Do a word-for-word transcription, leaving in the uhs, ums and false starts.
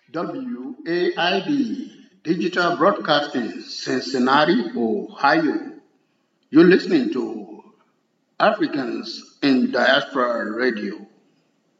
W A I B Digital Broadcasting, Cincinnati, Ohio. You're listening to Africans in Diaspora Radio.